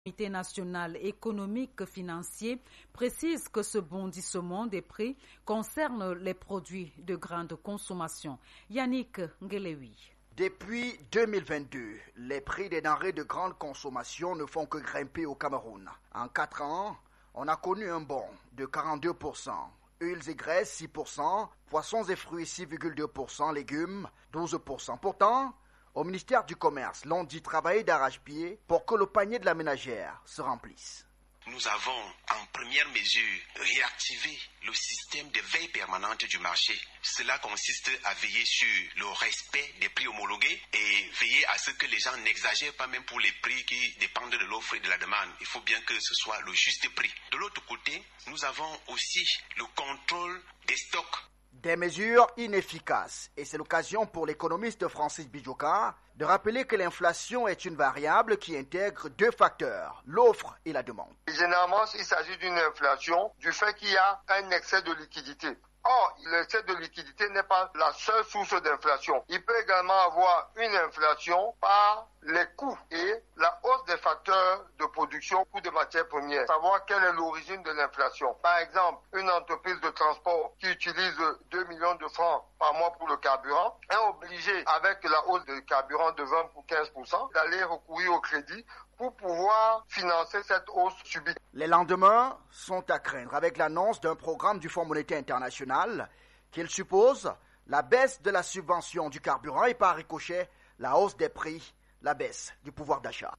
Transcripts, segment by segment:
Le Comité national économique financier précise que ce bondissement des prix concerne les produits de grande consommation. Yannick Ngelewi. Depuis 2022, les prix des denrées de grande consommation ne font que grimper au Cameroun. En 4 ans, on a connu un bond de 42%, huiles et graisses 6%, poissons et fruits 6,2%, légumes 12%. Pourtant, au ministère du Commerce, l'on dit travailler d'arrache-pied pour que le panier de la ménagère se remplisse. Nous avons, en première mesure, réactivé le système de veille permanente du marché. Cela consiste à veiller sur le respect des prix homologués et veiller à ce que les gens n'exagèrent pas même pour les prix qui dépendent de l'offre et de la demande. Il faut bien que ce soit le juste prix. De l'autre côté, nous avons aussi le contrôle des stocks. Des mesures inefficaces. Et c'est l'occasion pour l'économiste Francis Bijoka de rappeler que l'inflation est une variable qui intègre 2 facteurs, l'offre et la demande. Généralement, il s'agit d'une inflation du fait qu'il y a un excès de liquidité. Or, l'excès de liquidité n'est pas la seule source d'inflation. Il peut également avoir une inflation par les coûts et la hausse des facteurs de production, coûts de matières premières. Savoir quelle est l'origine de l'inflation. Par exemple, une entreprise de transport qui utilise 2 millions de francs par mois pour le carburant est obligée, avec la hausse du carburant de 20 ou 15%, d'aller recourir au crédit pour pouvoir financer cette hausse subite. Les lendemains sont à craindre avec l'annonce d'un programme du Fonds monétaire international qui suppose la baisse de la subvention du carburant et par ricochet la hausse des prix, la baisse du pouvoir d'achat.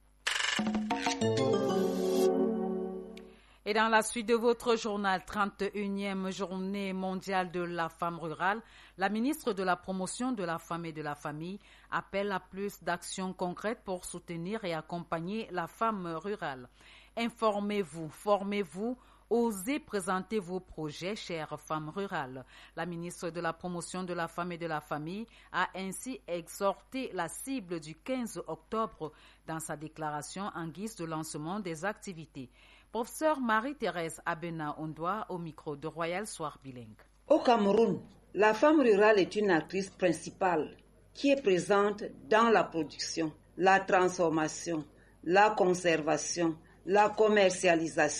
Et dans la suite de votre journal, 31e journée mondiale de la femme rurale, la ministre de la Promotion de la femme et de la famille appelle à plus d'actions concrètes pour soutenir et accompagner la femme rurale. Informez-vous, formez-vous, osez présenter vos projets, chères femmes rurales. La ministre de la Promotion de la femme et de la famille a ainsi exhorté la cible du 15 octobre dans sa déclaration en guise de lancement des activités. Professeur Marie-Thérèse Abena Ondoa au micro de Royal Soir Bilingue. Au Cameroun, la femme rurale est une actrice principale qui est présente dans la production, la transformation, la conservation, la commercialisation